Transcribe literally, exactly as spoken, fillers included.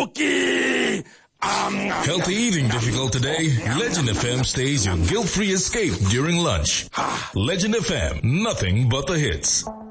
Cookie! Healthy eating difficult today? Legend F M stays your guilt-free escape during lunch. Legend F M, nothing but the hits.